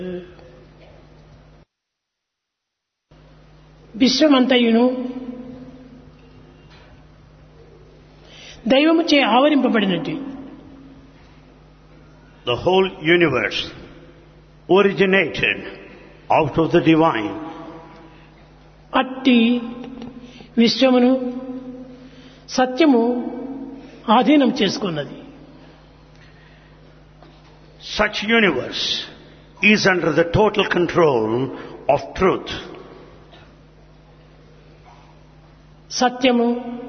విశ్వమంతయును దైవముచే ఆవరింపబడినది. The whole universe originated out of the divine. అట్టి విశ్వమును సత్యము ఆధీనం చేసుకున్నది. Such universe is under the total control of truth. సత్యము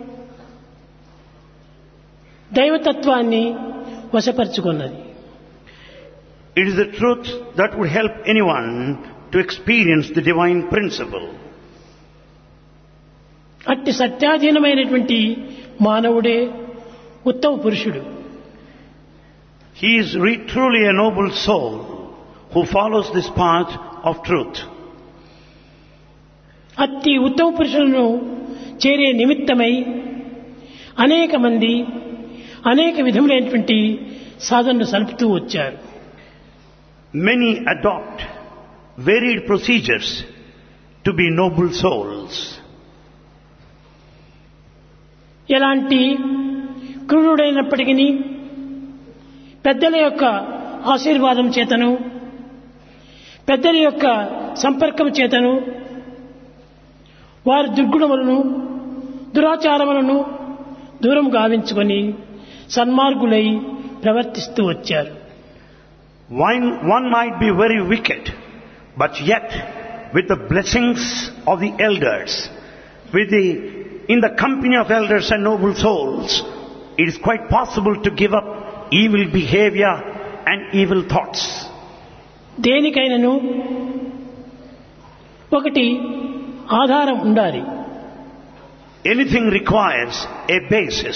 దైవతత్వాన్ని వశపరుచుకున్నది. It is the truth that would help anyone to experience the divine principle. అట్టి సత్యాధీనమైనటువంటి మానవుడే ఉత్తమ పురుషుడు. He is truly a noble soul who follows this path of truth. అట్టి ఉత్తమ పురుషులను చేరే నిమిత్తమై అనేక మంది అనేక విధములైనటువంటి సాధనలు సలుపుతూ వచ్చారు. Many adopt varied procedures to be noble souls. ఎలాంటి క్రూరుడైనప్పటికీ పెద్దల యొక్క ఆశీర్వాదం చేతను పెద్దల యొక్క సంపర్కం చేతను వారి దుర్గుణములను దురాచారములను దూరం గావించుకొని సన్మార్గులై ప్రవర్తిస్తూ వచ్చారు. One might be very wicked, but yet with the blessings of the elders, in the company of elders and noble souls, it is quite possible to give up evil behavior and evil thoughts. దేనికైనను ఒకటి ఆధారం ఉండాలి. Anything requires a basis.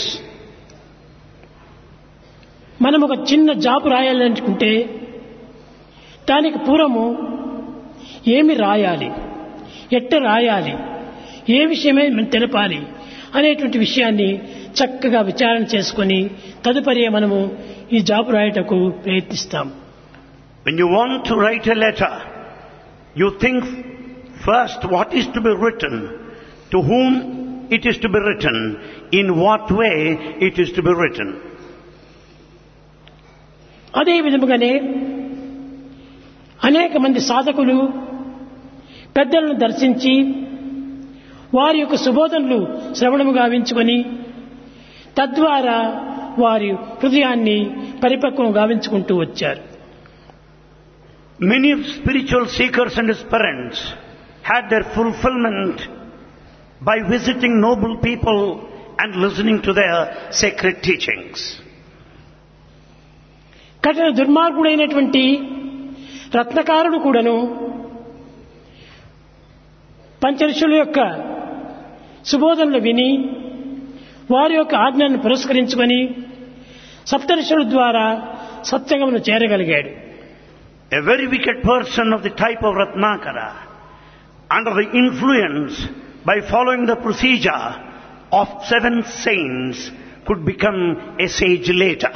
మనం ఒక చిన్న job రాయాలనుకుంటే దానికి పూర్వము ఏమి రాయాలి, ఎట్ట రాయాలి, ఏ విషయమే తెలపాలి అనేటువంటి విషయాన్ని చక్కగా విచారణ చేసుకొని తదుపరి మనము ఈ జాబు రాయటకు ప్రయత్నిస్తాం. When you want to write a letter, you think first what is to be written, to whom it is to be written, in what way it is to be written. అదే విధముగానే అనేక మంది సాధకులు పెద్దలను దర్శించి వారి యొక్క సుబోధనలు శ్రవణము గావించుకొని తద్వారా వారి హృదయాన్ని పరిపక్వం గావించుకుంటూ వచ్చారు. Many spiritual seekers and aspirants had their fulfillment by visiting noble people and listening to their sacred teachings. కఠిన దుర్మార్గుడైనటువంటి రత్నకారుడు కూడాను పంచఋషుల యొక్క సుబోధనలు విని వారి యొక్క ఆజ్ఞను పురస్కరించుకొని సప్తఋషుల ద్వారా సత్సంగమును చేరగలిగాడు. A very wicked person of the type of Ratnakara, under the influence by following the procedure of 7 saints, could become a sage later.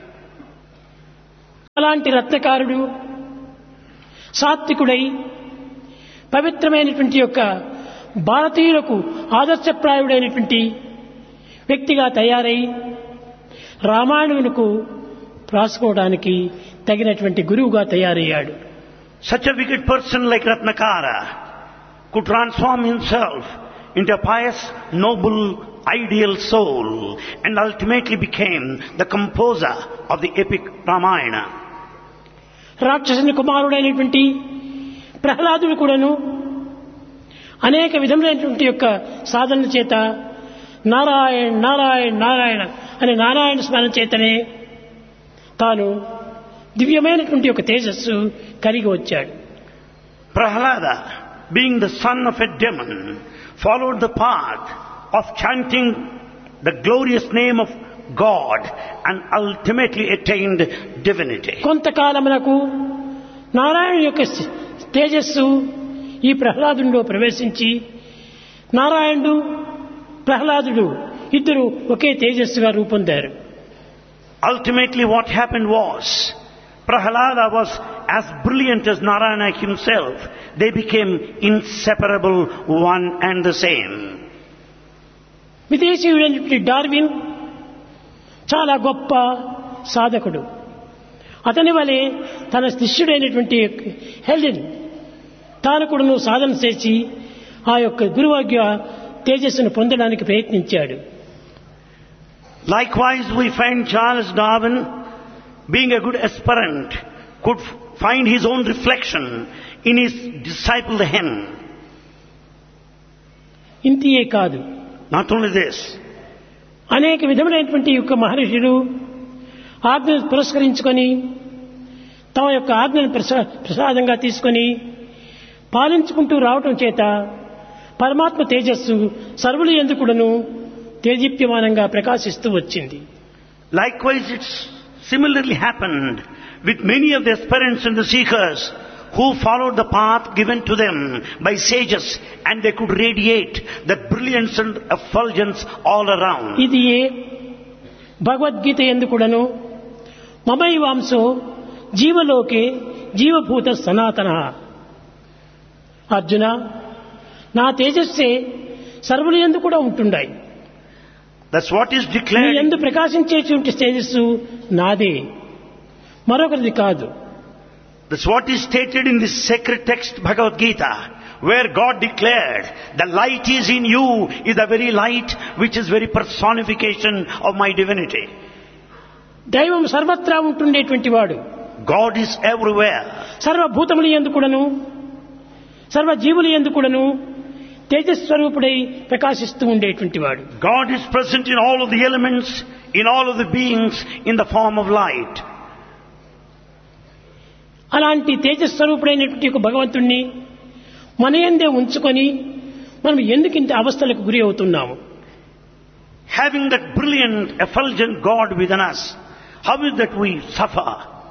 అలాంటి రత్నకారుడు సాత్వికుడై పవిత్రమైనటువంటి యొక్క భారతీయులకు ఆదర్శప్రాయుడైనటువంటి వ్యక్తిగా తయారై రామాయణమునకు రాసుకోవడానికి తగినటువంటి గురువుగా తయారయ్యాడు. Such a wicked person like Ratnakara could transform himself into a pious, noble, ideal soul and ultimately became the composer of the epic Ramayana. రాక్షసుని కుమారుడైనటువంటి ప్రహ్లాదుడు కూడాను అనేక విధములైనటువంటి యొక్క సాధనల చేత నారాయణ నారాయణ నారాయణ అనే నారాయణ స్మరణ చేతనే తాను దివ్యమైనటువంటి ఒక తేజస్సు కలిగి వచ్చాడు. Prahlada, being the son of a demon, followed the path of chanting the glorious name of God and ultimately attained divinity. కొంతకాలమునకు Narayana యొక్క తేజస్సు ఈ ప్రహ్లాదునిలో ప్రవేశించి నారాయణుడు ప్రహ్లాదుడు ఇద్దరు ఒకే తేజస్సుగా రూపొందారు. Ultimately what happened was Prahalada was as brilliant as Narayana himself. They became inseparable, one and the same. విదేశీయుడైనటువంటి Darwin చాలా గొప్ప సాధకుడు. అతని వలె తన శిష్యుడైనటువంటి హెల్డెన్ తాను కూడా సాధన చేసి ఆ యొక్క గురువాగ్య తేజస్సును పొందడానికి ప్రయత్నించాడు. Likewise, we find Charles Darwin, being a good aspirant, could find his own reflection in his disciple the hen. ఇంతియే కాదు, Not only this, అనేక విధములైనటువంటి యొక్క మహర్షులు ఆజ్ఞను పురస్కరించుకొని తమ యొక్క ఆజ్ఞను ప్రసాదంగా తీసుకొని పాలించుకుంటూ రావటం చేత పరమాత్మ తేజస్సు సర్వులు ఎందుకుడను తేజీప్యమానంగా ప్రకాశిస్తూ వచ్చింది. likewise it's similarly happened with many of the aspirants and the seekers who followed the path given to them by sages, and they could radiate that brilliance and effulgence all around. ఇది భగవద్గీత ఎందుకుడను మమైవాంసో జీవలోకే జీవభూత సనాతన. అర్జున, నా తేజస్సే సర్వులు ఎందు కూడా ఉంటున్నాయి. That's what is నీ declared. ఎందు ప్రకాశించేటువంటి తేజస్సు నాదే, మరొకరిది కాదు. That's what is stated in this sacred text Bhagavad Gita, where God declared, the light is in you, is the very light which is very personification of my divinity. దైవం సర్వత్రా ఉంటుండేటువంటి వాడు. God is everywhere. సర్వభూతములు యందు కూడాను సర్వజీవులు యందు కూడాను తేజస్వరూపుడై ప్రకాశిస్తూ ఉండేటువంటి వాడు. God is present in all of the elements, in all of the beings, in the form of light. అలాంటి తేజస్వరూపుడైనటువంటి ఒక భగవంతుణ్ణి మన యందే ఉంచుకొని మనం ఎందుకు ఇంత అవస్థలకు గురి అవుతున్నాము? Having that brilliant, effulgent God within us, how is that we suffer?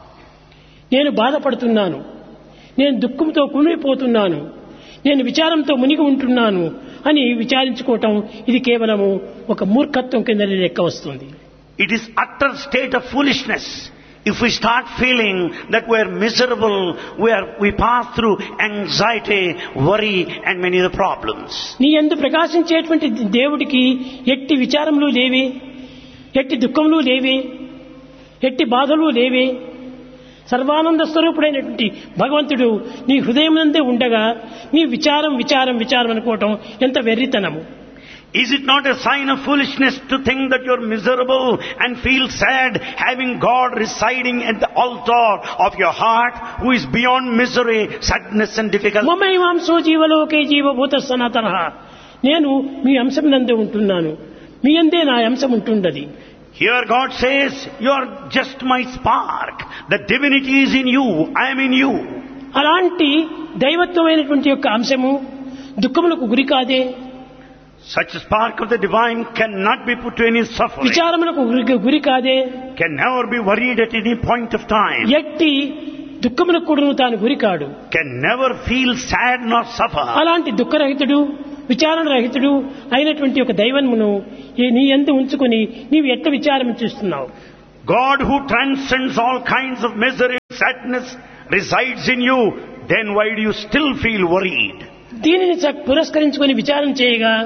నేను బాధపడుతున్నాను, నేను దుఃఖంతో కుమిలిపోతున్నాను, నేను విచారంతో మునిగి ఉంటున్నాను అని విచారించుకోవటం ఇది కేవలము ఒక మూర్ఖత్వం కింద లెక్క వస్తుంది. It is utter state of foolishness. If we start feeling that we are miserable, we pass through anxiety, worry and many other problems. నీ యందు ప్రకాశించేటువంటి దేవుడికి ఎట్టి విచారములు లేవే, ఎట్టి దుఃఖములు లేవే, ఎట్టి బాధలు లేవే. సర్వానంద స్వరూపుడైనటువంటి భగవంతుడు నీ హృదయమునందే ఉండగా నీ విచారం విచారం విచారం అనుకోవటం ఎంత వెర్రితనము. Is it not a sign of foolishness to think that you are miserable and feel sad, having God residing at the altar of your heart, who is beyond misery, sadness and difficulty? మమైవాంసో జీవలోకే జీవభూత సనాతన. నేను మీ అంశం నందే ఉంటున్నాను, మీ అందే నా అంశం ఉంటుండది. Here God says, you are just my spark. The divinity is in you, I am in you. అలాంటి దైవత్వమైనటువంటి యొక్క అంశము దుఃఖములకు గురి కాదే, Such a spark of the divine cannot be put to any suffering, విచారములకు గురి కాదే, can never be worried at any point of time, ఎట్టి దుఃఖములకు కూడా తాను గురి కాడు. can never feel sad nor suffer. అలాంటి దుఃఖరహితుడు విచారణ రహితుడు అయినటువంటి ఒక దైవమును నీ యందు ఉంచుకొని నీవు ఎట్ట విచారం చేస్తున్నావు? God who transcends all kinds of misery and sadness resides in you, then why do you still feel worried? దీనిని పురస్కరించుకొని విచారం చేయగా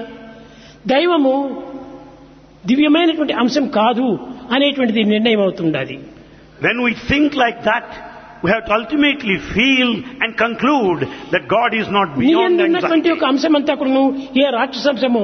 దైవము దివ్యమైనటువంటి అంశం కాదు అనేటువంటిది నిర్ణయం అవుతుండాలి. When we think like that, we have to ultimately feel and conclude that God is not నీ beyond యందు ఉన్నటువంటి anxiety. ఒక అంశం అంతా కూడా ఏ రాక్షసంశమో,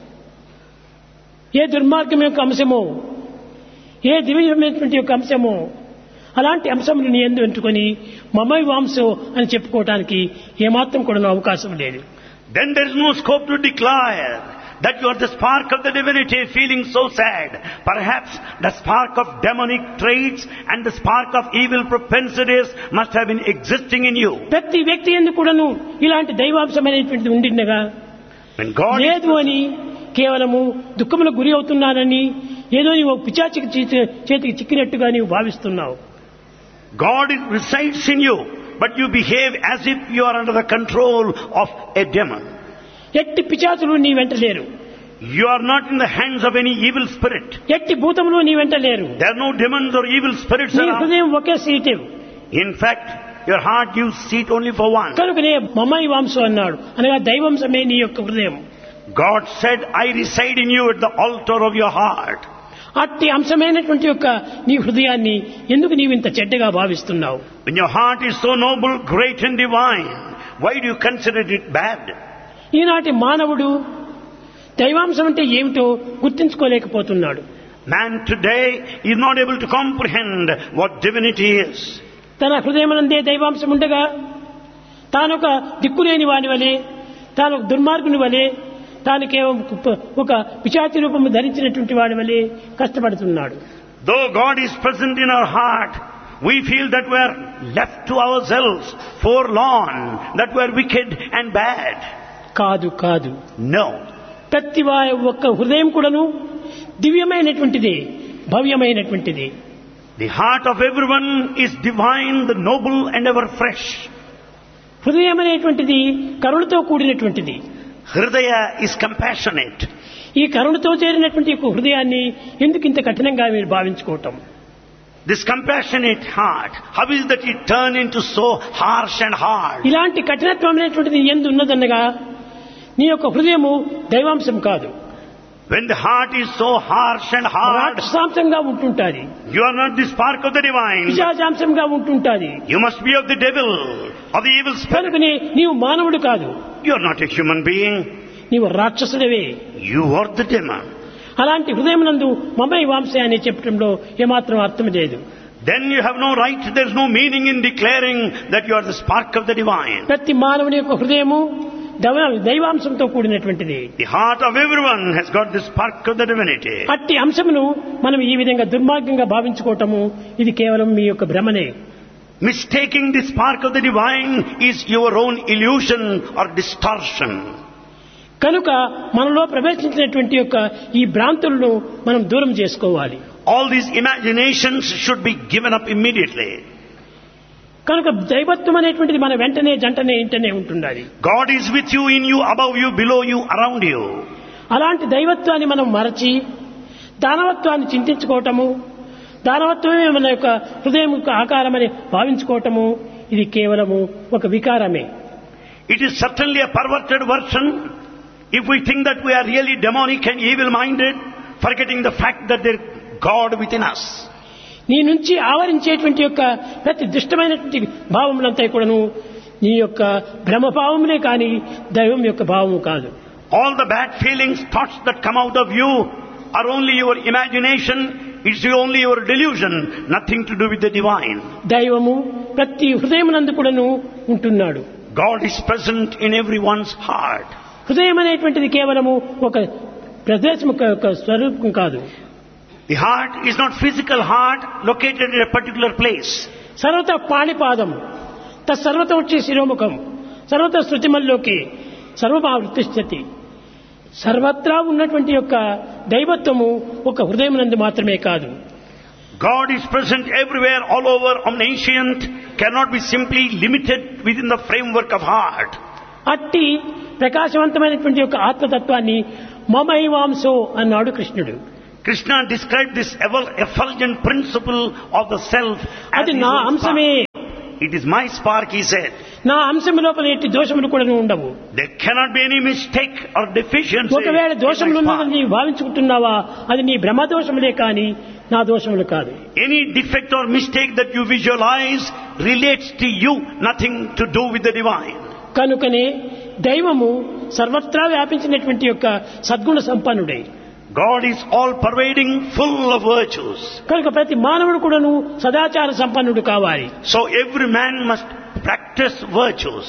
ఏ దుర్మార్గం యొక్క అంశమో, ఏ దివ్యమైనటువంటి యొక్క అంశమో, అలాంటి అంశములు నీ యందు ఎంచుకొని మమైవాంసో అని చెప్పుకోవటానికి ఏమాత్రం కూడా అవకాశం లేదు. Then there is no scope to declare that you are the spark of the divinity feeling so sad. Perhaps the spark of demonic traits and the spark of evil propensities must have been existing in you. ప్రతి వ్యక్తి యందు కూడాను ఇలాంటి దైవాంశమైనటువంటిది ఉండినగా When God is లేదు అని కేవలము దుఃఖములకు గురి అవుతున్నానని ఏదో నీవు పిశాచికి చేతికి చిక్కినట్టుగా నీవు భావిస్తున్నావు. God resides in you, but you behave as if you are under the control of a demon. ఎట్టి పిశాచులు నీ వెంట లేరు, You are not in the hands of any evil spirit. ఎట్టి భూతములు నీ వెంట లేరు. There are no demons or evil spirits నీ around. హృదయం ఒకే seat, In fact, your heart gives seat only for one. కనుకనే మమైవాంశో అన్నాడు, అనగా దైవాంశమే నీ యొక్క హృదయం. God said, I reside in you at the altar of your heart. అట్టి అంశమైనటువంటి యొక్క నీ హృదయాన్ని ఎందుకు నీవు ఇంత చెడ్డగా భావిస్తున్నావు? When your heart is so noble, great and divine, why do you consider it bad? ఈనాటి మానవుడు దైవాంశం అంటే ఏమిటో గుర్తించుకోలేకపోతున్నాడు. Man today is not able to comprehend what divinity is. తన హృదయమునందే దైవాంశం ఉండగా తానొక దిక్కులేని వాని వలె, తానొక దుర్మార్గుని వలె, తాను కేవలం ఒక పిశాచి రూపము ధరించినటువంటి వాడి వలె కష్టపడుతున్నాడు. Though God is present in our heart, we feel that we are left to ourselves, forlorn, that we are wicked and bad. కాదు కాదు. No. ప్రతి వారి ఒక్క హృదయం కూడాను దివ్యమైనటువంటిది, భవ్యమైనటువంటిది. The heart of everyone is divine, the noble and ever fresh. హృదయం అనేటువంటిది కరుణతో కూడినటువంటిది. Hridaya is compassionate. ఈ కరుణతో చేరినటువంటి హృదయాన్ని ఎందుకు ఇంత కఠినంగా మీరు భావించుకోవటం? This compassionate heart, how is that it turned into so harsh and hard? ఇలాంటి కఠినత్వం అనేటువంటిది ఎందు ఉన్నదన్నగా నీ యొక్క హృదయము దైవాంశం కాదు. When the heart is so harsh and hard, రాక్షసాంశంగా ఉంటుంటాది. you are not the spark of the divine. పిశాచాంశంగా ఉంటుంటాది. You must be of the devil, of the evil spirit. కనుకనే నీవు మానవుడు కాదు, You are not a human being. నీవు రాక్షసుడివే. You are the demon. అలాంటి హృదయమునందు మమై వాంశ అని చెప్పడంలో ఏమాత్రం అర్థం లేదు. Then you have no right, there is no meaning in declaring that you are the spark of the divine. ప్రతి మానవుని యొక్క హృదయము దైవాంశంతో కూడినటువంటిది. The heart of everyone has got the spark of the divinity. అట్టి అంశమును మనం ఈ విధంగా దుర్మార్గంగా భావించుకోవటము ఇది కేవలం మీ యొక్క భ్రమనే. Mistaking the spark of the divine is your own illusion or distortion. కనుక మనలో ప్రవేశించినటువంటి యొక్క ఈ భ్రాంతులను మనం దూరం చేసుకోవాలి. All these imaginations should be given up immediately. కనుక దైవత్వం అనేటువంటిది మన వెంటనే జంటనే ఇంటనే ఉంటుండాలి. God is with you, in you, above you, below you, around you. అలాంటి దైవత్వాన్ని మనం మరచి దానవత్వాన్ని చింతించుకోవటము, దానవత్వమే మన యొక్క హృదయం యొక్క ఆకారమని భావించుకోవటము ఇది కేవలము ఒక వికారమే. It is certainly a perverted version if we think that we are really demonic and evil-minded, forgetting the fact that there is God within us. నీ నుంచి ఆవరించేటువంటి యొక్క ప్రతి దుష్టమైనటువంటి భావములంతా కూడాను నీ యొక్క భ్రమభావములే కానీ దైవం యొక్క భావము కాదు. All the bad feelings, thoughts that come out of you are only your imagination. It's only your delusion, nothing to do with the divine. దైవము ప్రతి హృదయమునందు కూడాను ఉంటున్నాడు. God is present in everyone's heart. హృదయం అనేటువంటిది కేవలము ఒక ప్రదేశం యొక్క స్వరూపం కాదు. The heart is not physical heart located in a particular place. సర్వత పాణిపాదం తత్సర్వత వచ్చి శిరోముఖం సర్వత శృతిమల్లోకి సర్వభావృతిష్ఠతి. సర్వత్రా ఉన్నటువంటి యొక్క దైవత్వము ఒక హృదయమునందు మాత్రమే కాదు. God is present everywhere, all over, omniscient, cannot be simply limited within the framework of heart. అట్టి ప్రకాశవంతమైనటువంటి యొక్క ఆత్మతత్వాన్ని మమైవాంశో అన్నాడు కృష్ణుడు. Krishna described this effulgent principle of the self as అది his నా own అంశమే. spark. It is my spark, he said. నా అంశం లోపల ఎట్టి దోషములు కూడా ఉండవు. There cannot be any mistake or deficiency. ఒకవేళ in my దోషములు spark. ఉన్నదని నీవు భావించుకుంటున్నావా అది నీ భ్రమ దోషములే కానీ నా దోషములు కాదు. Any defect or mistake that you visualize relates to you, nothing to do with the divine. కనుకనే దైవము సర్వత్రా వ్యాపించినటువంటి యొక్క సద్గుణ సంపన్నుడే. God is all pervading, full of virtues. కనుక ప్రతి మానవుడు కూడాను సదాచార సంపన్నుడు కావాలి. So every man must practice virtues.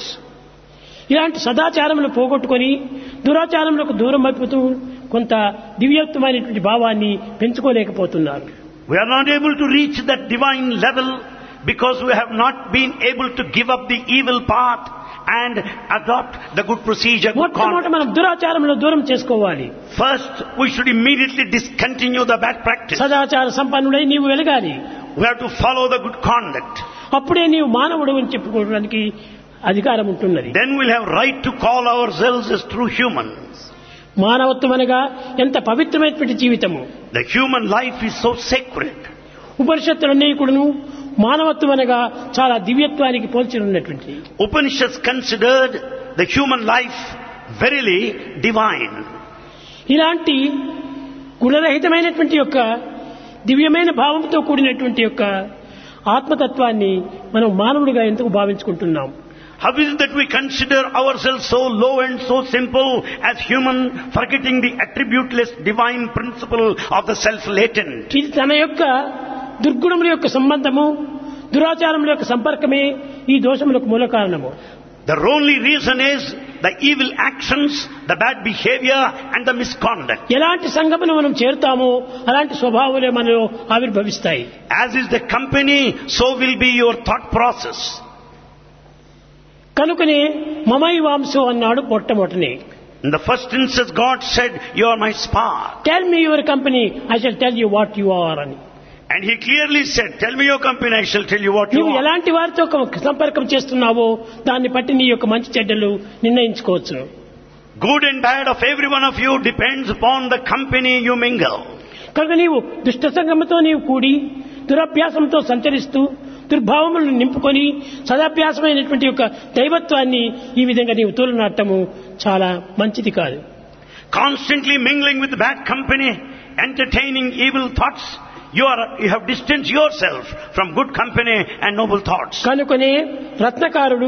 ఇలాంటి సదాచారములు పోగొట్టుకొని దురాచారములకు దూరం అయిపోతూ కొంత దివ్యత్వమైనటువంటి భావాన్ని పెంచుకోలేకపోతున్నారు. We are not able to reach that divine level because we have not been able to give up the evil path and adopt the good procedure. మొట్టమొదట మనం దురాచారములను దూరం చేసుకోవాలి. First, we should immediately discontinue the bad practice. సదాచార సంపన్నుడై నీవు వెలగాలి. We have to follow the good conduct. అప్పుడే నీవు మానవుడు అని చెప్పుకోవడానికి అధికారం ఉంటున్నది. Then we'll have right to call ourselves as true humans. మానవత్వం అనగా ఎంత పవిత్రమైనటువంటి జీవితము. The human life is so sacred. ఉపనిషత్తులన్నీ కూడాను మానవత్వం అనగా చాలా దివ్యత్వానికి పోల్చి ఉన్నటువంటి. Upanishads considered the human life verily divine. ఇలాంటి గుణరహితమైనటువంటి యొక్క దివ్యమైన భావంతో కూడినటువంటి యొక్క ఆత్మతత్వాన్ని మనం మానవుడిగా ఎందుకు భావించుకుంటున్నాం? How is it that we consider ourselves so low and so simple as human, forgetting the attributeless divine principle of the self latent? ఇది తన యొక్క దుర్గుణముల యొక్క సంబంధము, దురాచారముల యొక్క సంపర్కమే ఈ దోషములకు మూల కారణము. The only reason is the evil actions, the bad behavior and the misconduct. ఎలాంటి సంఘమును మనం చేరుతామో అలాంటి స్వభావాలే మనలో ఆవిర్భవిస్తాయి. As is the company, so will be your thought process. కనుకనే మమైవాంశో అన్నాడు మొట్టమొదటిని. In the first instance, God said, "You are my spark." Tell me your company, I shall tell you what you are అని. And he clearly said, "Tell me your company, I shall tell you what you నువ్వు are." ఎలాంటి వారితో సంపర్కం చేస్తున్నావో దాన్ని బట్టి నీ యొక్క మంచి చెడ్డలు నిర్ణయించుకోవచ్చు. Good and bad of every one of you depends upon the company you mingle. కనుక నీవు దుష్ట సంగముతో నీవు కూడి దురభ్యాసంతో సంచరిస్తూ దుర్భావములను నింపుకొని సదాభ్యాసమైనటువంటి యొక్క దైవత్వాన్ని ఈ విధంగా నీవు తోలునాటము చాలా మంచిది కాదు. Constantly mingling with bad company, entertaining evil thoughts, you have distanced yourself from good company and noble thoughts. కనుకనే రత్నకారుడు,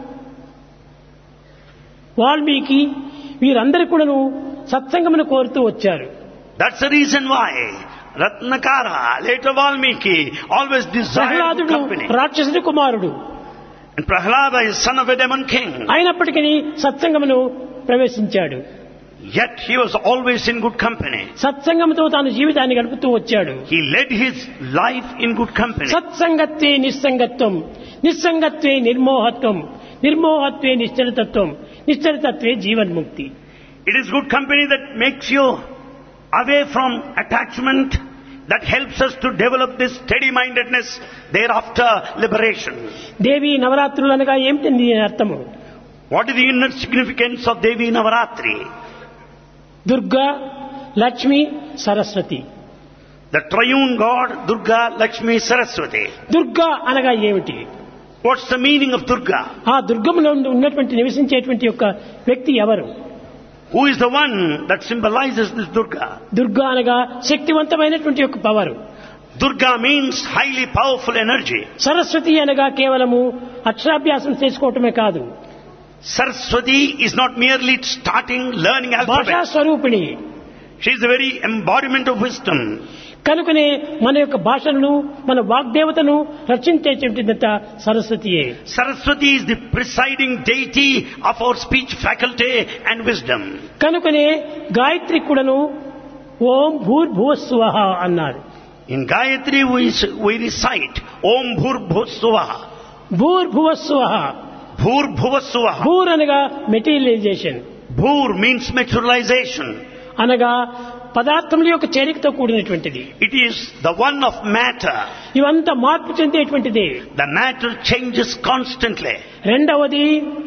వాల్మీకి వీరందరూ కూడాను సత్సంగమును కోరుతూ వచ్చారు. That's the reason why Ratnakara, later Valmiki, always desired good ప్రహ్లాదుడు company. రాక్షసుడి కుమారుడు, And Prahlada is son of a demon king. అయినప్పటికీ సత్సంగమును ప్రవేశించాడు. Yet he was always in good company. సత్సంగంతో తాను జీవితాన్ని గడుపుతూ వచ్చాడు. He led his life in good company. సత్సంగత్వే నిస్సంగత్వం, నిస్సంగత్వే నిర్మోహత్వం, నిర్మోహత్వే నిశ్చలతత్వం, నిశ్చలతత్వే జీవన్ముక్తి. It is good company that makes you away from attachment, that helps us to develop this steady-mindedness, thereafter liberation. దేవి నవరాత్రులు అనగా ఏమిటి దీని అర్థము? What is the inner significance of Devi Navaratri? Durga, Lakshmi, Saraswati. The triune God, Durga, Lakshmi, Saraswati. Durga అనగా ఏమిటి? What's the meaning of Durga? ఆ దుర్గములో ఉన్నటువంటి నివసించేటువంటి యొక్క వ్యక్తి ఎవరు? Who is the one that symbolizes this Durga? Durga అనగా శక్తివంతమైనటువంటి యొక్క power. Durga means highly powerful energy. Saraswati అనగా కేవలము అక్షరాభ్యాసం చేసుకోవటమే కాదు, Saraswati is not merely starting learning భాషా alphabet. స్వరూపిణి. She is the very embodiment of wisdom. కనుకనే మన యొక్క భాషను, మన వాగ్దేవతను రక్షించేటువంటిదంతా సరస్వతియే. Saraswati is the presiding deity of our speech faculty and wisdom. కనుకనే గాయత్రి కూడాను ఓం భూర్భువస్సువః అన్నారు. In Gayatri we recite Om Bhurbhuvassuvaha. భూర్భువస్సువః. Bhurbhuvassuvaha. భూర్ అనగా మెటీరియలైజేషన్, Bhur means materialization. అనగా పదార్థముల యొక్క చేరికతో కూడినటువంటిది. It is the one of matter. ఇవంతా మార్పు చెందేటువంటిది. The matter changes constantly. రెండవది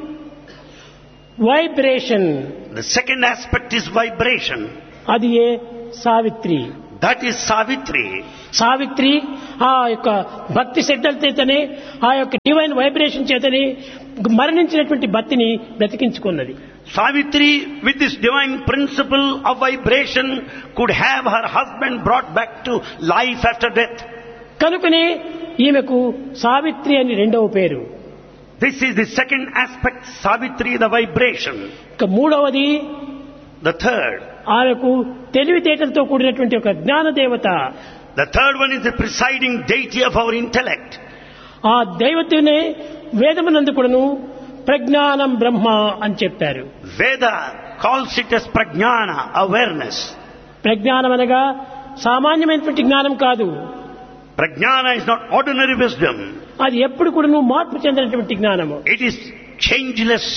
vibration, The second aspect is vibration. అది ఏ Savitri. That is Savitri. Savitri ఆ యొక్క భక్తి శ్రద్ధల చేతనే, ఆ యొక్క డివైన్ వైబ్రేషన్ చేతనే మరణించినటువంటి భక్తిని బ్రతికించుకున్నది. Savitri, with this divine principle of vibration, could have her husband brought back to life after death. కనుకనే ఈమెకు సావిత్రి అని రెండవ పేరు. This is the second aspect, Savitri, the vibration. ఇక మూడవది The third. ఆమెకు తెలివితేటలతో కూడినటువంటి ఒక జ్ఞానదేవత. The third one is the presiding deity of our intellect. ఆ దైవతనే వేదమునందు కూడాను ప్రజ్ఞానం బ్రహ్మ అని చెప్పారు. Veda calls it as prajnana, awareness. ప్రజ్ఞానం అనగా సామాన్యమైనటువంటి జ్ఞానం కాదు, Prajnana is not ordinary wisdom. అది ఎప్పుడు కూడాను మార్పు చెందినటువంటి జ్ఞానము. It is changeless.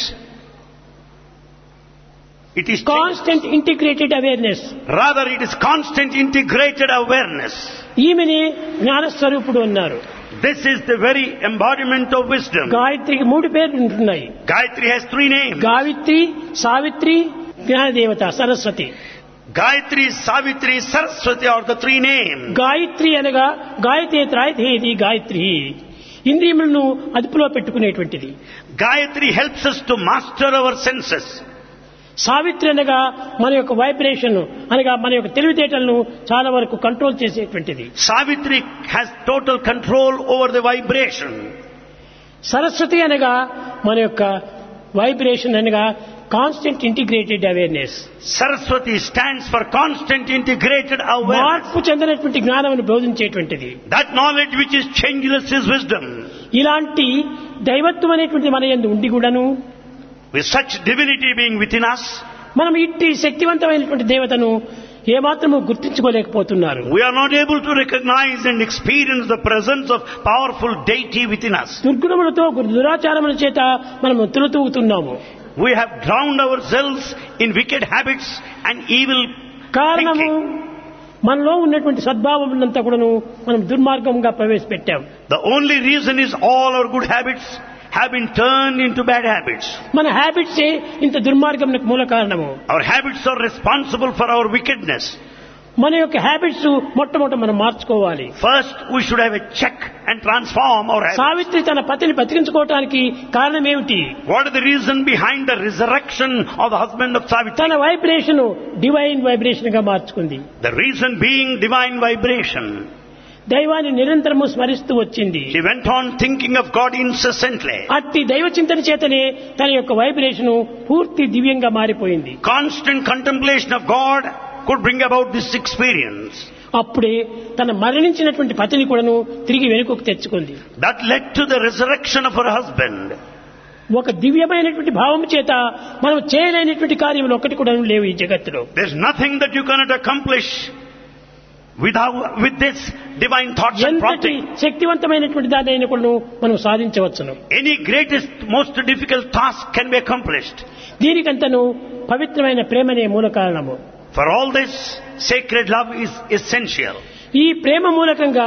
It is constant integrated awareness. rather it is constant integrated awareness. ఈమెని జ్ఞానస్వరూపుడు అన్నారు. This is the very embodiment of wisdom. గాయత్రికి మూడు పేర్లు ఉంటున్నాయి. Gayatri has three names. గావిత్రి, Savitri, జ్ఞానదేవత Saraswati. Gayatri, Savitri, Saraswati are the three names. Gayatri అనగా గాయతే త్రాయతేది గాయత్రి, ఇంద్రియములను అదుపులో పెట్టుకునేటువంటిది. Gayatri helps us to master our senses. Savitri అనగా మన యొక్క వైబ్రేషన్ అనగా మన యొక్క తెలివితేటలను చాలా వరకు కంట్రోల్ చేసేటువంటిది. Savitri has total control over the vibration. Saraswati అనగా మన యొక్క వైబ్రేషన్ అనగా constant integrated awareness. Saraswati stands for constant integrated awareness. మార్పు చెందినటువంటి జ్ఞానమును బోధించేటువంటిది. That knowledge which is changeless is wisdom. ఇలాంటి దైవత్వం అనేటువంటి మన యందు ఉండి కూడాను With such divinity being within us, మనం ఇట్టి శక్తివంతమైనటువంటి దేవతను ఏమాత్రము గుర్తించుకోలేకపోతున్నారు. we are not able to recognize and experience the presence of powerful deity within us. దుర్గుణములతో దురాచారముల చేత మనం తులతూగుతున్నాము. We have drowned ourselves in wicked habits and evil కారణము thinking. మనలో ఉన్నటువంటి సద్భావములంతా కూడాను మనం దుర్మార్గంగా ప్రవేశపెట్టాం. The only reason is all our good habits have been turned into bad habits. మన హ్యాబిట్సే ఇంత దుర్మార్గమునకు మూల కారణము. Our habits are responsible for our wickedness. మన యొక్క హ్యాబిట్స్ మొట్టమొదట మనం మార్చుకోవాలి. First, we should have a check and transform our habits. Savitri తన పతిని బతికించుకోవటానికి కారణం ఏమిటి? What is the reason behind the resurrection of the husband of Savitri? తన వైబ్రేషన్ డివైన్ వైబ్రేషన్ గా మార్చుకుంది. The reason being divine vibration. దైవాన్ని నిరంతరము స్మరిస్తూ వచ్చింది. She went on thinking of God incessantly. అట్టి దైవ చింతన చేతనే తన యొక్క వైబ్రేషన్ పూర్తి దివ్యంగా మారిపోయింది. Constant contemplation of God could bring about this experience. అప్పుడే తన మరణించినటువంటి పతిని కూడాను తిరిగి వెనుకకు తెచ్చుకుంది. That led to the resurrection of her husband. ఒక దివ్యమైనటువంటి భావం చేత మనం చేయలేనటువంటి కార్యములు ఒకటి కూడా లేవు ఈ జగత్తులో. There's nothing that you cannot accomplish with this divine thoughts and ఎంతటి prompting. శక్తివంతమైనటువంటి దాన్ని కూడా మనం సాధించవచ్చును. Any greatest, most difficult task can be accomplished. దీనికంతను పవిత్రమైన ప్రేమనే మూల కారణము. For all this, sacred love is essential. ఈ ప్రేమ మూలకంగా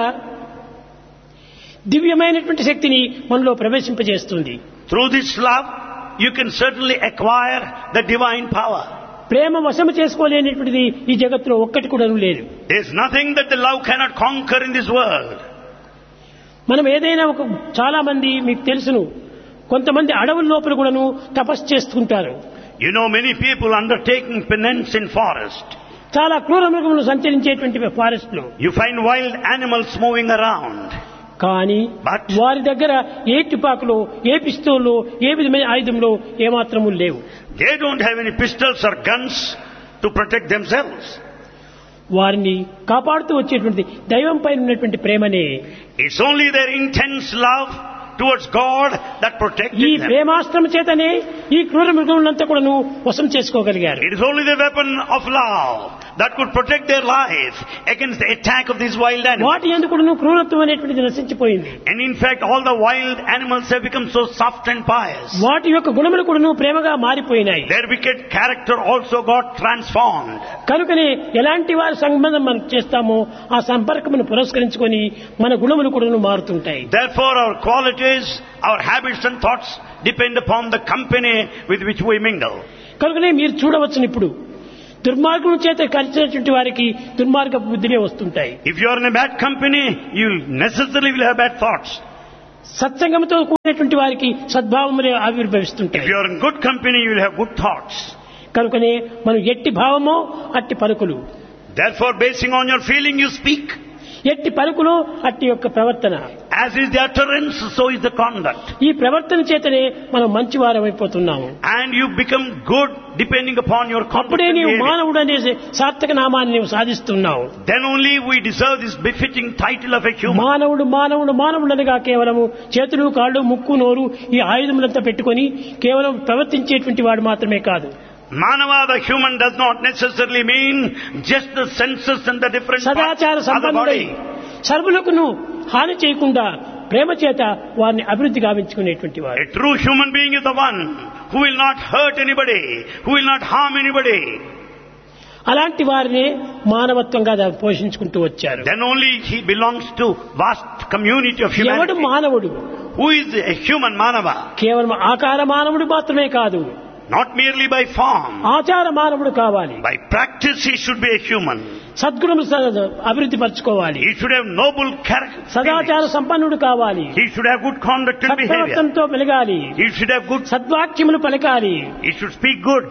దివ్యమైనటువంటి శక్తిని మనలో ప్రవేశింపజేస్తుంది. Through this love, you can certainly acquire the divine power. ప్రేమ వశము చేసుకోలేనటువంటిది ఈ జగత్తులో ఒక్కటి కూడా లేదు. There is nothing that the love cannot conquer in this world. మనం ఏదైనా చాలా మంది మీకు తెలుసును, కొంతమంది అడవుల లోపల కూడాను తపస్సు చేస్తుంటారు. You know many people undertaking penance in forest. చాలా క్రూర మృగములు సంచరించేటువంటి ఫారెస్ట్ లో You find wild animals moving around. కానీ But వారి దగ్గర ఏ తుపాకులు, ఏ పిస్తోళ్ళు, ఏ విధమైన ఆయుధంలో ఏమాత్రము లేవు. they don't have any pistols or guns to protect themselves. వారిని కాపాడుతూ వచ్చేటువంటి దైవం పైన ఉన్నటువంటి ప్రేమనే, It's only their intense love towards God that ఈ protected them. ప్రేమాస్త్రం చేతనే ఈ క్రూర మృగములంతా కూడాను వశం చేసుకోగలిగారు. It is only the weapon of love that could protect their life against the attack of these wild animals. వాటి యందు కూడాను క్రూరత్వం అనేటువంటిది నశించిపోయింది. And in fact, all the wild animals have become so soft and pious. వాటి యొక్క గుణములు కూడాను ప్రేమగా మారిపోయినాయి. Their wicked character also got transformed. కనుకనే ఎలాంటి వారి సంబంధం మనం చేస్తామో ఆ సంపర్కమును పురస్కరించుకొని మన గుణములు కూడాను మారుతుంటాయి. Therefore, our qualities, our habits and thoughts depend upon the company with which we mingle. కనుకనే మీరు చూడవచ్చును, ఇప్పుడు దుర్మార్గం చేత కలిసినటువంటి వారికి దుర్మార్గ బుద్ధిలే వస్తుంటాయి. If you are in a bad company, you necessarily will have bad thoughts. సత్సంగంతో కూడినటువంటి వారికి సద్భావములే If ఆవిర్భవిస్తుంటాయి. you are in good company, you will have good thoughts. కనుకనే మనం ఎట్టి భావమో అట్టి పలుకులు, Therefore, basing on your feeling, you speak. ఎట్టి పలుకులు అట్టి యొక్క ప్రవర్తన. As is the utterance, so is the conduct. ఈ ప్రవర్తన చేతనే మనం మంచివారం అయిపోతున్నాము. And you become good depending upon your conduct అప్పుడే and నీవు behavior. మానవుడు అనే సార్థక నామాన్ని నీవు సాధిస్తున్నావు. Then only we deserve this befitting title of a human. మానవుడు మానవుడు మానవుడు అనగా కేవలము చేతులు, కాళ్ళు, ముక్కు, నోరు ఈ ఆయుధములంతా పెట్టుకొని కేవలం ప్రవర్తించేటువంటి వాడు మాత్రమే కాదు. Manava, the human, does not necessarily mean just the senses and the different parts సదాచార of the సంపన్నుడై body. సర్వులకును హాని చేయకుండా ప్రేమ చేత వారిని అభివృద్ధి గావించుకునేటువంటి వాడు. A true human being is the one who will not hurt anybody, who will not harm anybody. అలాంటి వారిని మానవత్వంగా పోషించుకుంటూ వచ్చారు. Then only he belongs to vast community of ఎవడు humanity. మానవుడు? Who is a human Manava? కేవలం ఆకార మానవుడు మాత్రమే కాదు, Not merely by form. ఆచార మానవుడు కావాలి. By practice he should be a human. సద్గుణములు అభివృద్ధి పరచుకోవాలి. He should have noble character. సదాచార సంపన్నుడు కావాలి. He should have good conduct and behavior. సత్ప్రవర్తనతో మెలగాలి. He should have good. సద్వాక్యములు పలకాలి. He should speak good.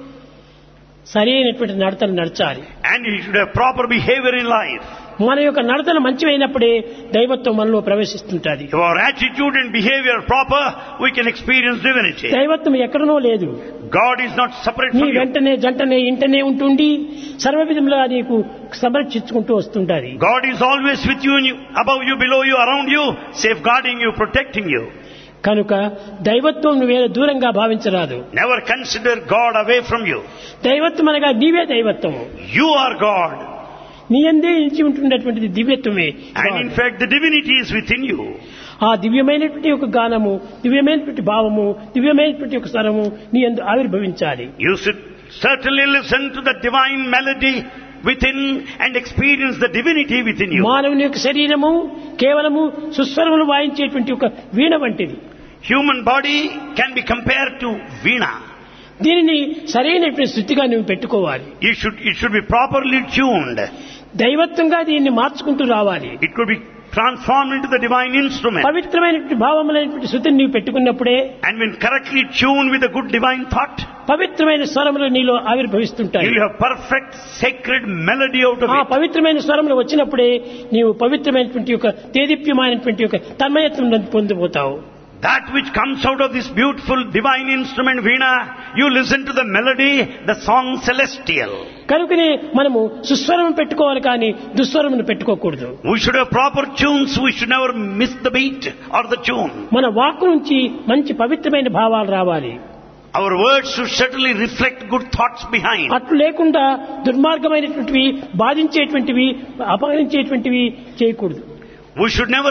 సరైనటువంటి నడతలు నడచాలి. And he should have proper behavior in life. మన యొక్క నడతలు మంచివైనప్పుడే దైవత్వం మనలో ప్రవేశిస్తుంటది. If our attitude and behavior are proper, we can experience divinity. దైవత్వం ఎక్కడనో లేదు. God is not separate నీ from you. వెంటనే జంటనే ఇంటనే ఉంటుండి సర్వ విధములుగా నీకు సంరక్షించుకుంటూ వస్తుంటాది. God is always with you, above you, below you, around you, safeguarding you, protecting you. కనుక దైవత్వం వేరే దూరంగా భావించరాదు. Never consider God away from you. దైవత్వం అనగా నీవే దైవత్వం. You are God. నీ యందే నిలిచి ఉంటున్నటువంటిది దివ్యత్వమే. And in fact the divinity is within you. ఆ దివ్యమైనటువంటి ఒక గానము, దివ్యమైనటువంటి భావము, దివ్యమైనటువంటి ఒక స్వరము నీ యందు ఆవిర్భవించాలి. You should certainly listen to the divine melody within and experience the divinity within you. మానవుని యొక్క శరీరము కేవలము సుస్వరములు వాయించేటువంటి ఒక వీణ వంటిది. Human body can be compared to veena. దీనిని సరైనటువంటి స్థితిగా నువ్వు పెట్టుకోవాలి. It should be properly tuned. దైవత్వంగా దీన్ని మార్చుకుంటూ రావాలి. It could be transformed into the divine instrument. పవిత్రమైనటువంటి భావములైనటువంటి శృతిని నీవు పెట్టుకున్నప్పుడే And when correctly tuned with a good divine thought, పవిత్రమైన స్వరములు నీలో ఆవిర్భవిస్తుంటాయి. you have perfect sacred melody out of ఆ it. పవిత్రమైన స్వరములు వచ్చినప్పుడే నీవు పవిత్రమైనటువంటి ఒక తేదీప్యమైనటువంటి ఒక తన్మయత్వం పొందిపోతావు. That which comes out of this beautiful divine instrument veena, you listen to the melody, the song celestial. కనుకనే మనము సుస్వరము పెట్టుకోవాలి కానీ దుస్వరమును పెట్టుకోకూడదు. We should have proper tunes, we should never miss the beat or the tune. మన వాక్కు నుంచి మంచి పవిత్రమైన భావాలు రావాలి. Our words should certainly reflect good thoughts behind. అట్లు లేకుండా దుర్మార్గమైనటువంటివి, బాధించేటువంటివి, అపహరించేటువంటివి చేయకూడదు. We should never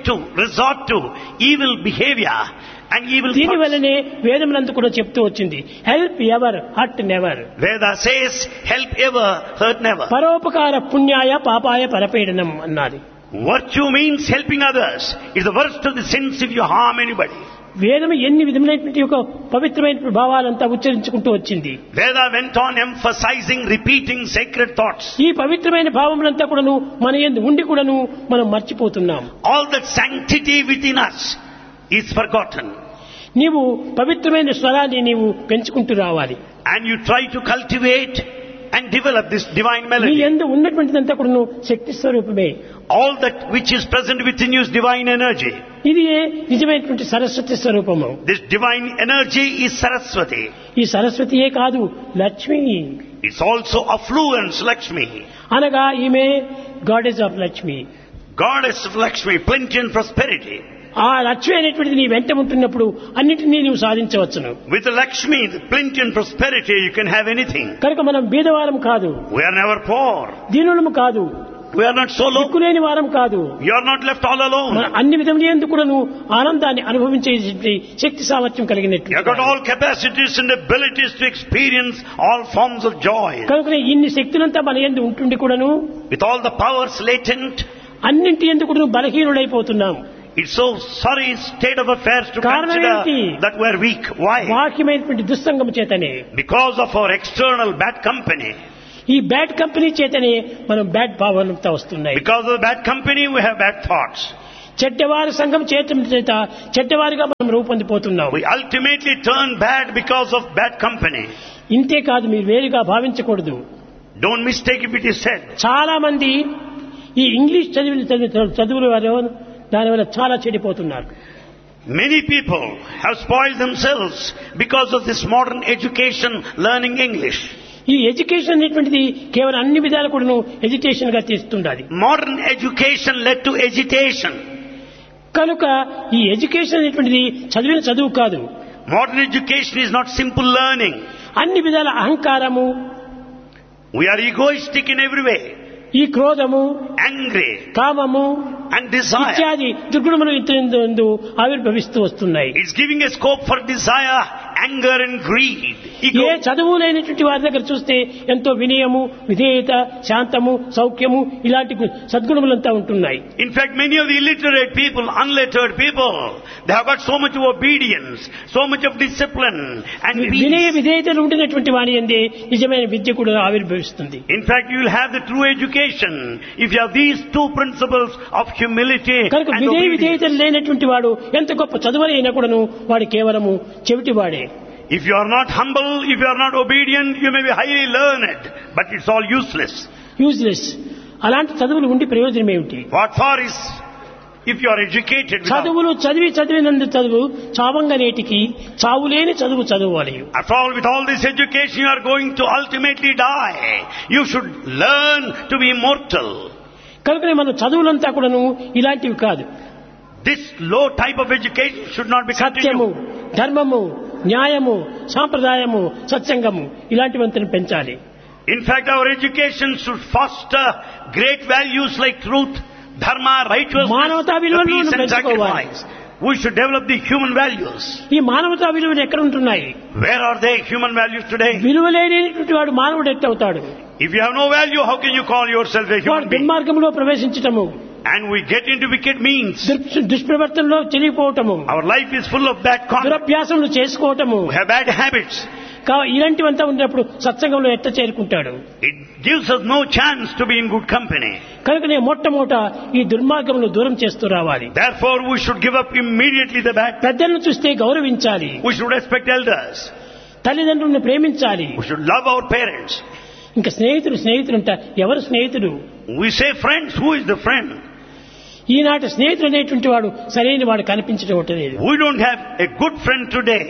resort to evil behavior and evil దీని thoughts. వల్లనే వేదములందు కూడా చెప్తూ వచ్చింది, help ever hurt never. Veda says, help ever, hurt never. పరోపకార పుణ్యాయ పాపాయ పరపీడనం అన్నది. Virtue means helping others. It's the worst of the sins if you harm anybody. వేదము ఎన్ని విధములైనటువంటి ఒక పవిత్రమైన భావాలంతా ఉచ్చరించుకుంటూ వచ్చింది. Veda went on emphasizing, repeating sacred thoughts. ఈ పవిత్రమైన భావములంతా కూడాను మన యందు ఉండి కూడాను మనం మర్చిపోతున్నాం. All that sanctity within us is forgotten. నీవు పవిత్రమైన స్వరాన్ని నీవు పెంచుకుంటూ రావాలి. And you try to cultivate and develop this divine నీ melody. యందు ఉన్నటువంటిదంతా కూడాను శక్తి స్వరూపమే. All that which is present within you is divine energy. ఇది నిజమైనటువంటి సరస్వతి స్వరూపము. This divine energy is Saraswati. ఈ సరస్వతియే కాదు, Lakshmi. It's also affluence, Lakshmi. అనగా ఈమె goddess of Lakshmi. Goddess of Lakshmi, plenty and prosperity. ఆ లక్ష్మి అనేటువంటిది నీ వెంట ఉంటున్నప్పుడు అన్నిటినీ నీవు సాధించవచ్చును. With the Lakshmi, the plenty and prosperity, you can have anything. కనుక మనం బీదవారం కాదు, We are never poor. దీనులము కాదు, We are not so low. దిక్కులేని వారం కాదు. You are not left all alone. మన అన్ని విధములందు కూడాను ఆనందాన్ని అనుభవించే శక్తి సామర్థ్యం కలిగినట్టు. You have got all capacities and abilities to experience all forms of joy. కనుక ఇన్ని శక్తులంతా మన యందు ఉంటుండి కూడాను With all the powers latent, అన్నింటి యందు కూడాను బలహీనుడైపోతున్నాం. it's so sorry state of affairs to కారణం consider ఏంటి? that we are weak. Why? బాహ్యమైనటువంటి దుస్సంగం చేతనే, Because of our external bad company. ఈ బ్యాడ్ కంపెనీ చేతనే మనం బ్యాడ్ భావనతో వస్తున్నాయి. Because of the bad company, we have bad thoughts. చెడ్డవారి సంఘం చేయటం చేత చెడ్డవారిగా మనం రూపొందిపోతున్నాం. We ultimately turn bad because of bad company. ఇంతే కాదు, మీరు వేరుగా భావించకూడదు. Don't mistake if it is said. చాలా మంది ఈ ఇంగ్లీష్ చదువుల వారు దానివల్ల చాలా చెడిపోతున్నారు. Many people have spoiled themselves because of this modern education, learning English. ఈ ఎడ్యుకేషన్ అనేటువంటిది కేవలం అన్ని విధాలు కూడాను ఎడ్యుకేషన్ గా తీస్తుండాలి. Modern education led to agitation. కనుక ఈ ఎడ్యుకేషన్ అనేటువంటిది చదువు కాదు. Modern education is not simple learning. అన్ని విధాల అహంకారము, We are egoistic in every way. ఈ క్రోధము, Angry కామము and desire. ఇత్యాది దుర్గుణములు ఇందు ఆవిర్భవిస్తూ వస్తున్నాయి. It's giving a scope for desire anger and greed, A ego. చదువు లేనటువంటి వారి దగ్గర చూస్తే ఎంతో వినయము, విధేయత, శాంతము, సౌఖ్యము ఇలాంటి సద్గుణములంతా ఉంటున్నాయి. In fact, many of the illiterate people, unlettered people, they have got so much of obedience, so much of discipline and వినయ peace. విధేయతలు ఉండినటువంటి వాని అందే నిజమైన విద్య కూడా ఆవిర్భవిస్తుంది. In fact, you will have the true education if you have these two principles of humility కనుక and వినయ obedience. విధేయతలు లేనటువంటి వాడు ఎంత గొప్ప చదువులైనా కూడాను వాడు కేవలము చెవిటివాడే. If you are not humble, if you are not obedient, you may be highly learned, but it's all useless. Useless. అలాంటి చదువులు ఉండి ప్రయోజనం ఏమిటి? What for is if you are educated without... చదువులు చదివినందు చదువు చావంగనేటికి చావులేని చదువు చదవాలి. After all, with all this education, you are going to ultimately die. You should learn to be immortal. కనుకనే మన చదువులంతా కూడాను ఇలాంటివి కాదు. This low type of education should not be సత్యము, continued. ధర్మము, న్యాయము, సాంప్రదాయము, సత్సంగము ఇలాంటివంతను పెంచాలి. In fact, our education should foster great values like truth, dharma, righteousness, మానవతా the విలువలను peace and పెంచుకోవాలి. sacrifice. We should develop the human values. ఈ మానవతా విలువలు ఎక్కడ ఉంటున్నాయి? Where are they, human values today? విలువలేనటువంటి వాడు మానవుడు ఎట్టవుతాడు? If you have no value, how can you call yourself a వాడు human being? దుర్మార్గంలో ప్రవేశించటము, And we get into wicked means. దుష్ప్రవర్తనలో చెలిపోవటము, Our life is full of bad conduct. దురభ్యాసములు చేసుకోవటము, We have bad habits. ఇలాంటివంతా ఉన్నప్పుడు సత్సంగంలో ఎట్ట చేరుకుంటాడు? It gives us no chance to be in good company. కనుకనే మొట్టమొదట ఈ దుర్మార్గములు దూరం చేస్తూ రావాలి. Therefore, we should give up immediately the bad. పెద్దలను చూస్తే గౌరవించాలి. We should respect elders. తల్లిదండ్రులను ప్రేమించాలి. We should love our parents. ఇంకా స్నేహితులంట ఎవరు స్నేహితుడు? We say friends. Who is the friend? ఈనాటి స్నేహితుడు అనేటువంటి వాడు సరైన వాడు కనిపించడం లేదు. We don't have a good friend today.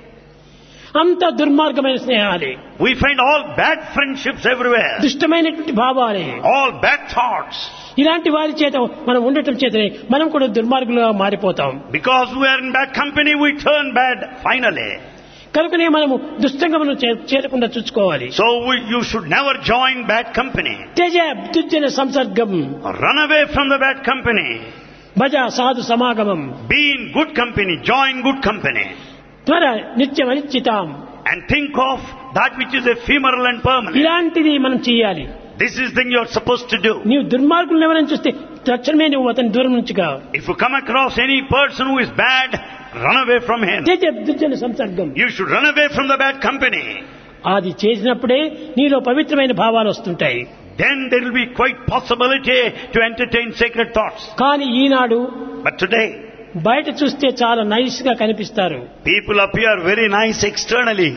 అంత దుర్మార్గమైన స్నేహాలే, We find all bad friendships everywhere. దుష్టమైనటువంటి భావాలే, All bad thoughts. ఇలాంటి వారి చేత మనం ఉండటం చేతనే మనం కూడా దుర్మార్గులుగా మారిపోతాం. Because we are in bad company, we turn bad finally. కనుకనే మనము దుష్టంగమును చేరకుండా చూసుకోవాలి. So you should never join bad company. త్యజ దుర్జన సంసర్గం, Run away from the bad company. భజ సాధు సమాగమం, Be in good company. Join good company. త్వర నిత్యం అనిశ్చితాం. And think of that which is ephemeral and permanent. ఇలాంటిది మనం చేయాలి. This is the thing you are supposed to do. నీవు దుర్మార్గులను ఎవరైనా చూస్తే తక్షణమే నువ్వు అతని దూరం నుంచిగా. If you come across any person who is bad, run away from him. త్యజ దుర్జన సంసర్గం. You should run away from the bad company. అది చేసినప్పుడే నీలో పవిత్రమైన భావాలు వస్తుంటాయి. Then there will be quite possibility to entertain sacred thoughts. కానీ ఈనాడు But today, బయట చూస్తే చాలా నైస్ గా కనిపిస్తారు. people appear very nice externally.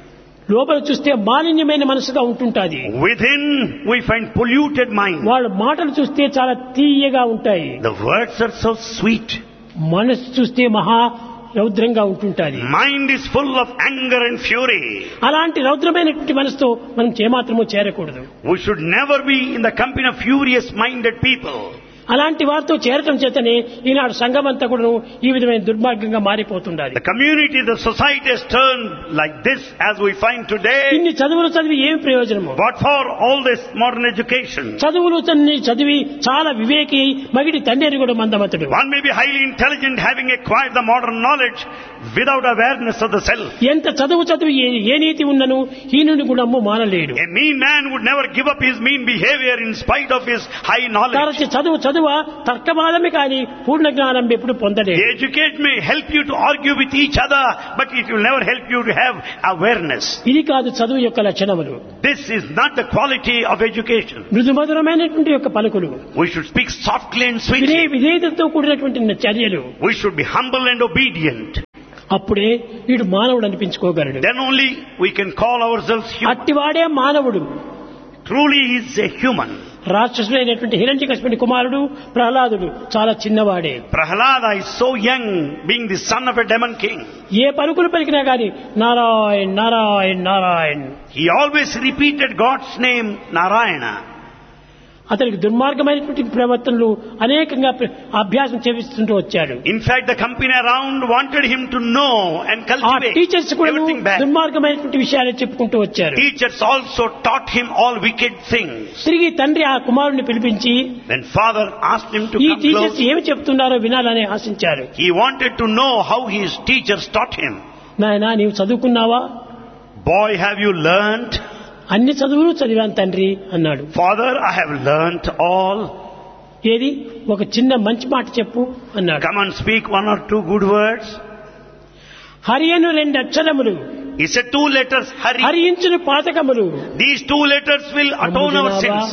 లోపల చూస్తే మాలిన్యమైన మనసుగా ఉంటుంటాది. Within, we find polluted mind. వాళ్ళ మాటలు చూస్తే చాలా తీయగా ఉంటాయి. The words are so sweet. మనసు చూస్తే మహా రౌద్రంగా ఉంటుంటాది. Mind is full of anger and fury. అలాంటి రౌద్రమైనటువంటి మనసుతో మనం ఏమాత్రమూ చేరకూడదు. We should never be in the company of furious-minded people. అలాంటి వారితో చేరటం చేతనే ఈనాడు సంఘం అంతా కూడా ఈ విధమైన దుర్మార్గంగా మారిపోతుండాలి. The community, the society has turned like this as we find today. ఇన్ని చదువులు చదివి ఏమి ప్రయోజనము? What for all this modern education? చదువులు చదివి చాలా వివేకి మగిడి తండ్రి కూడా మందమతుడు. One may be highly intelligent having acquired the modern knowledge without awareness of the self. ఎంత చదివి ఏ నీతి ఉన్నను హీనుని గుణము మానలేడు. A mean man would never give up his mean behavior in spite of his high knowledge. చదువు తర్కవాదమే కానీ పూర్ణ జ్ఞానం ఎప్పుడు పొందలేదు. The education may help you to argue with each other, but it will never help you to have awareness. ఇది కాదు చదువు యొక్క లక్షణములు. This is not the quality of education. మృదుమధురమైనటువంటి యొక్క పలుకులు, We should speak softly and sweetly. విధేయతతో కూడినటువంటి చర్యలు. We should be humble and obedient. అప్పుడే వీడు మానవుడు అనిపించుకోగలడు. Then only we can call ourselves human. అట్టివాడే మానవుడు. Truly he is a human. రాక్షసుడైనటువంటి హిరణ్యకశిపుని కుమారుడు ప్రహ్లాదుడు చాలా చిన్నవాడే. Prahlada is so young, being the son of a demon king. ఏ పలుకులు పలికినా గాని Narayan Narayan Narayan. He always repeated God's name, Narayana. అతనికి దుర్మార్గమైనటువంటి ప్రవర్తనలు అనేకంగా అభ్యాసం చేపిస్తుంటూ వచ్చాడు. In fact, the company around wanted him to know and ఆ cultivate టీచర్స్ కూడా everything bad. దుర్మార్గమైనటువంటి విషయాలు చెప్పుకుంటూ వచ్చారు. Teachers also taught him all wicked things. తిరిగి తండ్రి ఆ కుమారుని పిలిపించి When father asked him to ఈ come టీచర్స్ close, ఏమి చెప్తున్నారో వినాలని ఆశించారు. he wanted to know how his teachers taught him. నాయనా నీవు చదువుకున్నావా? Boy, have you learnt? అన్ని చదువులు చదివాను తండ్రి అన్నాడు. Father, I have learnt all. ఏది ఒక చిన్న మంచి మాట చెప్పు అన్నాడు. Come and speak one or two good words. Hari Anu 2 అక్షరములు, He said 2 letters, Hari. హరించిన పాతకములు. These 2 letters will atone our sins.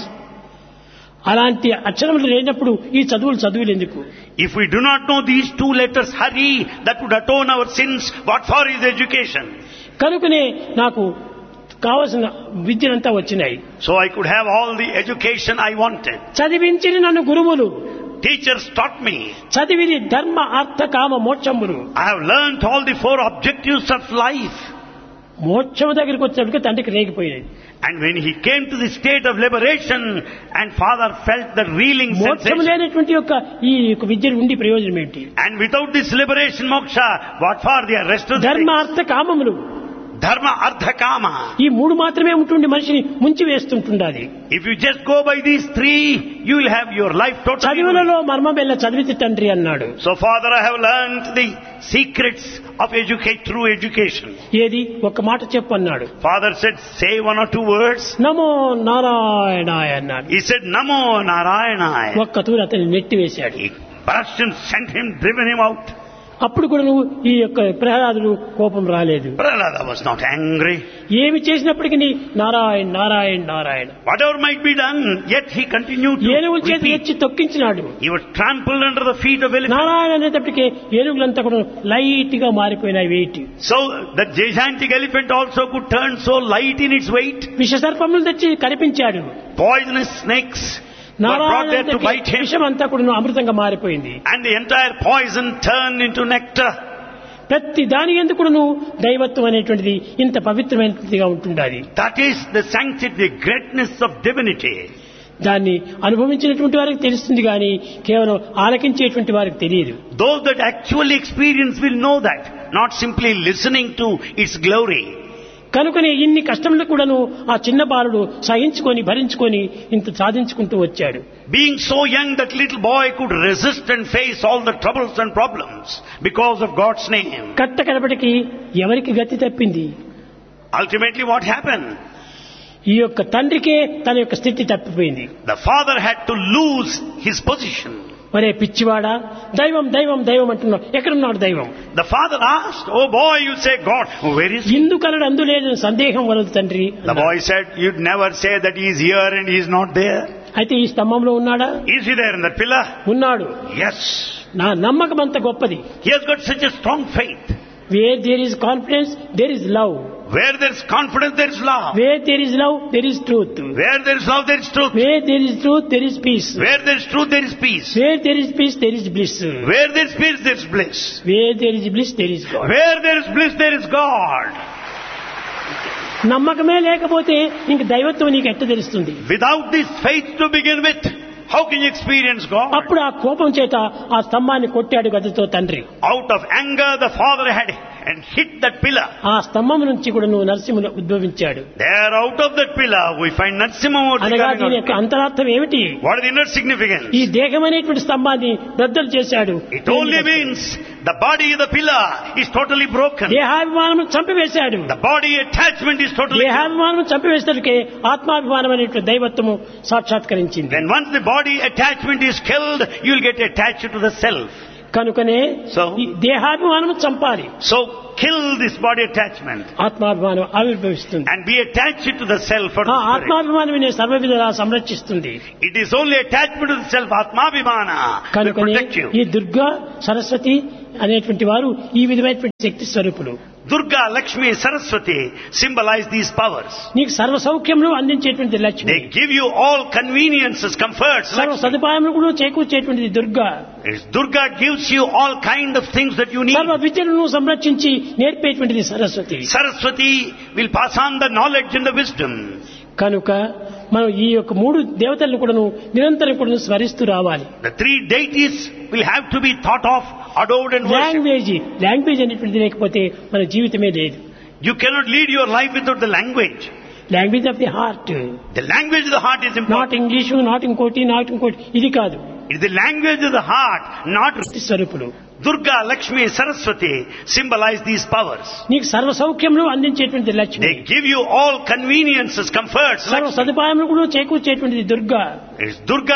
అలాంటి అక్షరములు లేనప్పుడు ఈ చదువులు ఎందుకు? If we do not know these 2 letters, Hari, that would atone our sins. What for is education? కనుకనే నాకు కావలసిన విద్యలంతా వచ్చినాయి. So I could have all the education I wanted. చదివించిన నన్ను గురువులు, Teachers taught me. చదివిని ధర్మ అర్థ కామ మోక్షములు. I have learnt all the 4 objectives of life. మోక్షము దగ్గరికి వచ్చేటప్పటికి తండ్రికి రేగిపోయినది. And when he came to the state of liberation and father felt the reeling మోక్షము sensation. లేనటువంటి ఈ విద్యలు ఉండి ప్రయోజనం ఏంటి? And without this liberation moksha, what for the rest of the ధర్మ things? అర్థ కామములు, Dharma, Artha, Kama. ఈ 3 మాత్రమే ఉంటుండి మనిషిని ముంచి వేస్తుంటుండాలి. If you just go by these 3, you will have your life totally. చదువులలో మర్మమెల్ల చదివితే తండ్రి అన్నాడు. So father, I have learnt the secrets of through education. ఏది ఒక మాట చెప్పు అన్నాడు. Father said, say 1 or 2 words. నమో నారాయణాయ అన్నాడు. He said, Namo Narayanaya. ఒక్క తూరు అతన్ని నెట్టివేశాడు. He burst and sent him, driven him out. అప్పుడు కూడా నువ్వు ఈ యొక్క ప్రహ్లాదుడు కోపం రాలేదు. Prahlada was not angry. ఏమి చేసినప్పటికీ Narayana Narayana Narayana. Whatever might be done, yet he continued to ఏనుగుల చేతి repeat. ఎచ్చి తొక్కించినాడు. He was trampled under the feet of elephants. Narayana అనేటప్పటికీ ఏనుగులంతా కూడా లైట్ గా మారిపోయినాయి wait. So the gigantic elephant also could turn so light in its weight. విష సర్పములు తెచ్చి కనిపించాడు. Poisonous snakes were brought there to bite him. విషం అంతా కూడా అమృతంగా మారిపోయింది. And the entire poison turned into nectar. ప్రతి దాని ఎందుకు నువ్వు దైవత్వం అనేటువంటిది ఇంత పవిత్రమైనదిగా ఉంటుండాలి. That is the sanctity, the greatness of divinity. దాన్ని అనుభవించినటువంటి వారికి తెలుస్తుంది కానీ కేవలం ఆలకించేటువంటి వారికి తెలియదు. Those that actually experience will know that, not simply listening to its glory. కనుకనే ఇన్ని కష్టములు కూడాను ఆ చిన్న బాలుడు సహించుకొని భరించుకొని ఇంత సాధించుకుంటూ వచ్చాడు. Being so young, that little boy could resist and face all the troubles and problems because of God's name. కట్టకడపటికి ఎవరికి గతి తప్పింది? Ultimately what happened? ఈ యొక్క తండ్రికే తన యొక్క స్థితి తప్పిపోయింది. The father had to lose his position. ఒరే పిచ్చివాడా, దైవం దైవం దైవం అంటున్నావు, ఎక్కడున్నాడు దైవం? The father asked, oh boy, you say God, where is he? ఇందుకలడు అందులేని సందేహం వలదు తండ్రి. The boy said, you'd never say that he is here and he is not there. అయితే ఈ స్తంభంలో ఉన్నాడా? Is he there in that pillar? ఉన్నాడు. Yes. నా నమ్మకం అంత గొప్పది. He has got such a strong faith. Where there is confidence, there is love. Where there is confidence, there is love. Where there is love, there is truth. Where there is love, there is truth. Where there is truth, there is peace. Where there is truth, there is peace. Where there is peace, there is bliss. Where there is peace, there is bliss. Where there is bliss, there is God. Where there is bliss, there is God. నమ్మకమే లేకపోతే ఇంక దైవత్వం నీకు ఎట్ట తెలుస్తుంది? Without this faith to begin with, how can you experience God? అప్పుడు ఆ కోపం చేత ఆ స్తంభాన్ని కొట్టాడు గదతో తండ్రి. Out of anger, the father had and hit that pillar. ఆ స్తంభం నుంచి కూడా నువ్వు నరసింహుడు ఉద్భవించాడు. There, out of that pillar, we find Narasimhamurti అనగా coming దీని యొక్క out. అంతరార్థం ఏమిటి? What is the inner significance? ఈ దేహం అనేటువంటి స్తంభాన్ని బద్దలు చేశాడు. It only means the body of the pillar is totally broken. దేహాభిమానం చంపివేశాడు. The body attachment is totally broken. దేహాభిమానం చంపివేసేటకే ఆత్మాభిమానం అనేటువంటి దైవత్వము సాక్షాత్కరించింది. When once the body attachment is killed, you will get attached to the self. కనుకనే So, ఈ దేహాభిమానం చంపాలి. So kill this body attachment ఆత్మాభిమానం ఆవిర్భవిస్తుంది. and be attached to the self or ఆ the spirit. ఆత్మాభిమానమే సర్వవిధంగా సంరక్షిస్తుంది. It is only attachment to the self, Atmabhimana, will కనుకనే protect you. ఈ దుర్గా సరస్వతి అనేటువంటి వారు ఈ విధమైనటువంటి శక్తి స్వరూపులు. Durga, Lakshmi, Saraswati symbolize these powers. నీకు సర్వ సౌఖ్యములు అందించేటువంటి Lakshmi. They give you all conveniences, comforts. సర్వ Lakshmi. సదుపాయములు కూడా చేకూర్చేటువంటిది Durga. Durga gives you all kind of things that you need. సర్వ విద్యలను సంరక్షించి నేర్పేటువంటిది Saraswati. Saraswati will pass on the knowledge and the wisdom. కనుక మనం ఈ యొక్క 3 దేవతలను కూడా నిరంతరం కూడా స్మరిస్తూ రావాలి. The 3 deities will have to be thought of, adored and worshipped. Language అనేటువంటిది లేకపోతే మన జీవితమే లేదు. You cannot lead your life without the language. Language of the heart. The language of the heart is important. Not English, not ఇంకోటి ఇది కాదు. It is the language of the heart, not స్వరూపులు. Durga, Lakshmi, Saraswati symbolize these powers. నీకు సర్వ సౌఖ్యములు అందించేటువంటి Lakshmi, They give you all conveniences, comforts. సర్వ Lakshmi. సదుపాయములు కూడా చేకూర్చేటువంటిది Durga. It's Durga